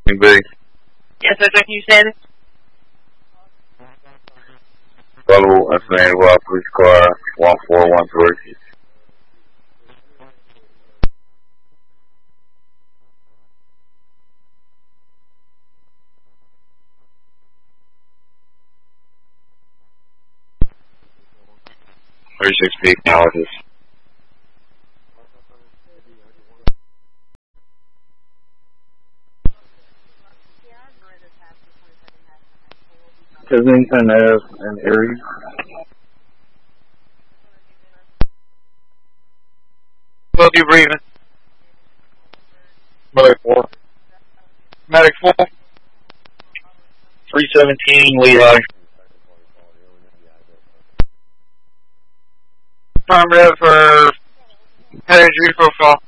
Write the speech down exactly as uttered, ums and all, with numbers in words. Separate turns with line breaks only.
Big.
Yes, sir. Can you say it?
Bravo, estimated well, police car one four one three. thirty-six feet analysis.
Kensington Ave and Erie.
Will be breathing.
Medic four.
Medic four.
three seventeen Lehigh.
Affirmative for energy profile.